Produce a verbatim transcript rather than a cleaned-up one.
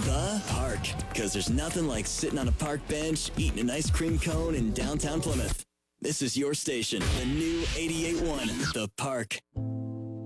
The Park, because there's nothing like sitting on a park bench, eating an ice cream cone in downtown Plymouth. This is your station, the new eighty-eight point one, The Park.